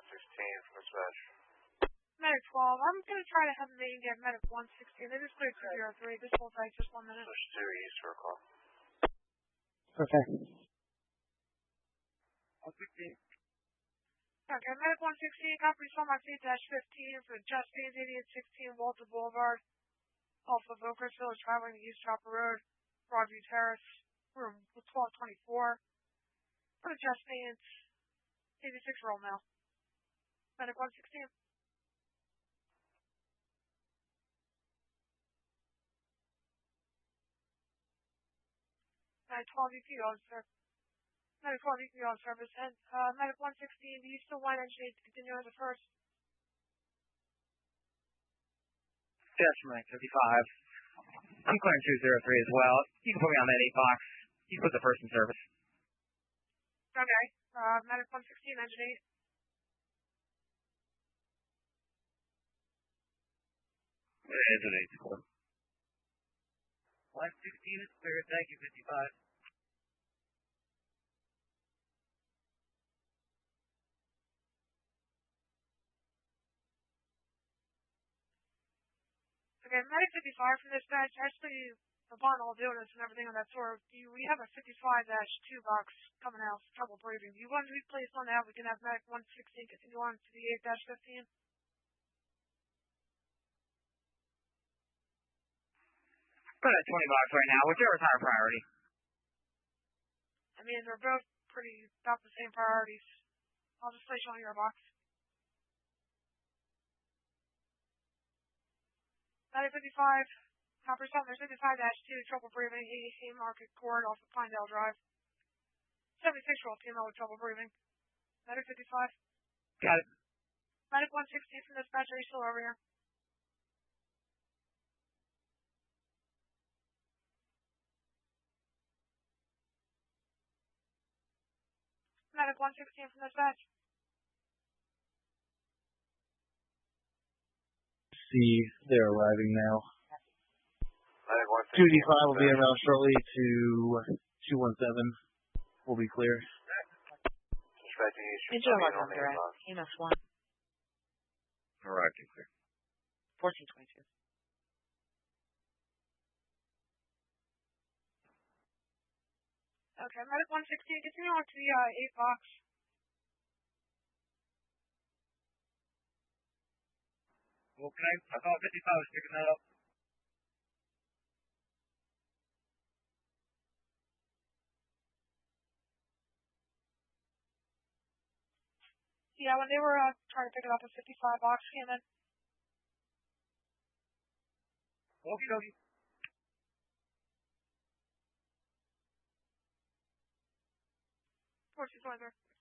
from dispatch. Medic 12, I'm going to try to have the main get Medic 116. They just cleared 203. Just hold tight just 1 minute. Push 2 east for a call. Okay. 116. Okay, Medic 116, copy from my feed-15 for Justine 8816 Walter Boulevard, off of Oakhurst Village, traveling to East Chopper Road, Broadview Terrace, room 1224. For Justine, 86-year-old male. Medic 116. 12 EP officer. Medic 12 EP on service. And Medic 116, do you still want engineer to continue as a first? Yes, Mike 55. I'm clearing 203 as well. You can put me on that 8 box. You can put the first in service. Okay. Medic 116, engine 8. Engine 8. 116 is clear. Thank you, 55. Okay, Medic 55 from dispatch. Actually, upon all doing this and everything of that sort, we have a 55-2 box coming out for trouble breathing. Do you want to be placed on that? We can have Medic 116 continue on to the 8-15. Put at 20 box right now. Whichever's higher priority. I mean, they're both pretty about the same priorities. I'll just place you on your box. Medic 55, copy something. There's 55-2, trouble breathing, Haymarket Court off of Pinedale Drive. 76-year-old female with trouble breathing. Medic 55. Got it. Medic 116 from dispatch, are you still over here? Medic 116 from dispatch. See, they're arriving now. Medic 116. 285 will be around shortly to 217. Will be clear. Suspecting issue. Engine 11 on direct. EMS 1. Arrived and clear. 1422. Okay, Medic 116, continue on to the 8 box. Well, I thought 55 was picking that up. Yeah, when they were trying to pick it up, a 55 box came in. Okie dokie. 1423.